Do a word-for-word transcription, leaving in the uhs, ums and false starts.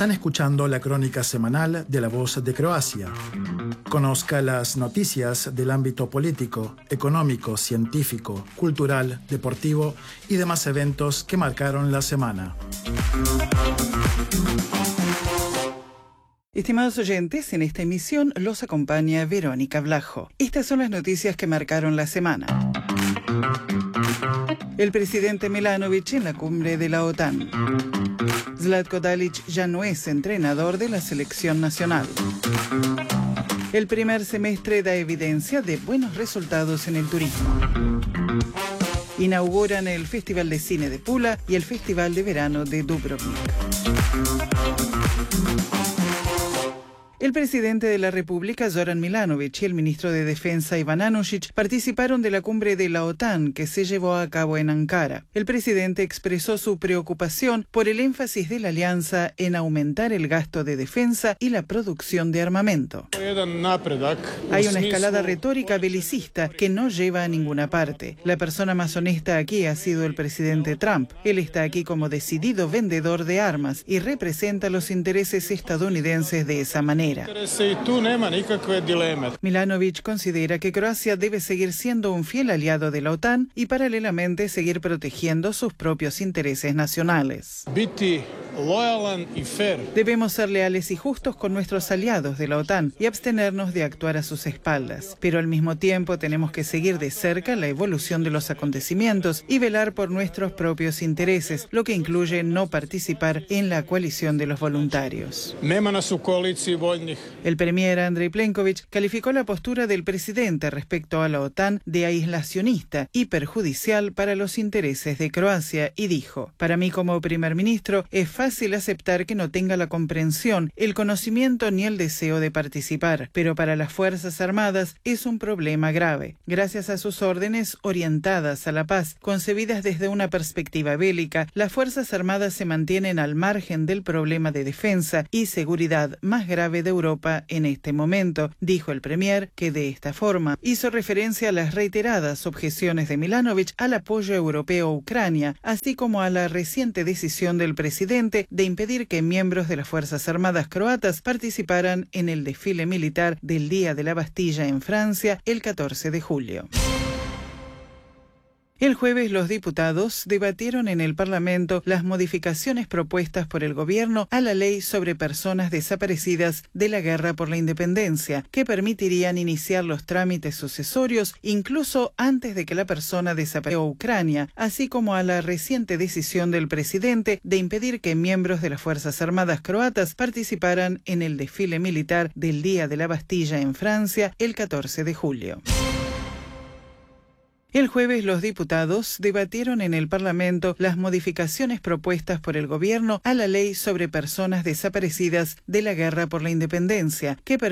Están escuchando la crónica semanal de La Voz de Croacia. Conozca las noticias del ámbito político, económico, científico, cultural, deportivo y demás eventos que marcaron la semana. Estimados oyentes, en esta emisión los acompaña Verónica Vlajo. Estas son las noticias que marcaron la semana. El presidente Milanović en la cumbre de la OTAN. Zlatko Dalić ya no es entrenador de la selección nacional. El primer semestre da evidencia de buenos resultados en el turismo. Inauguran el Festival de Cine de Pula y el Festival de Verano de Dubrovnik. El presidente de la República, Zoran Milanović, y el ministro de Defensa, Ivan Anušić, participaron de la cumbre de la OTAN que se llevó a cabo en Ankara. El presidente expresó su preocupación por el énfasis de la alianza en aumentar el gasto de defensa y la producción de armamento. Hay una escalada retórica belicista que no lleva a ninguna parte. La persona más honesta aquí ha sido el presidente Trump. Él está aquí como decidido vendedor de armas y representa los intereses estadounidenses de esa manera. Milanović considera que Croacia debe seguir siendo un fiel aliado de la OTAN y paralelamente seguir protegiendo sus propios intereses nacionales. Debemos ser leales y justos con nuestros aliados de la OTAN y abstenernos de actuar a sus espaldas. Pero al mismo tiempo tenemos que seguir de cerca la evolución de los acontecimientos y velar por nuestros propios intereses, lo que incluye no participar en la coalición de los voluntarios. El premier Andrej Plenković calificó la postura del presidente respecto a la OTAN de aislacionista y perjudicial para los intereses de Croacia y dijo: "Para mí como primer ministro es fácil aceptar que no tenga la comprensión, el conocimiento ni el deseo de participar, pero para las Fuerzas Armadas es un problema grave. Gracias a sus órdenes orientadas a la paz, concebidas desde una perspectiva bélica, las Fuerzas Armadas se mantienen al margen del problema de defensa y seguridad más grave de Europa en este momento", dijo el premier, que de esta forma hizo referencia a las reiteradas objeciones de Milanović al apoyo europeo a Ucrania, así como a la reciente decisión del presidente de impedir que miembros de las Fuerzas Armadas croatas participaran en el desfile militar del Día de la Bastilla en Francia el catorce de julio. El jueves los diputados debatieron en el Parlamento las modificaciones propuestas por el gobierno a la ley sobre personas desaparecidas de la guerra por la independencia, que permitirían iniciar los trámites sucesorios incluso antes de que la persona desaparezca a Ucrania, así como a la reciente decisión del presidente de impedir que miembros de las Fuerzas Armadas croatas participaran en el desfile militar del Día de la Bastilla en Francia el catorce de julio. El jueves los diputados debatieron en el Parlamento las modificaciones propuestas por el gobierno a la ley sobre personas desaparecidas de la guerra por la independencia, que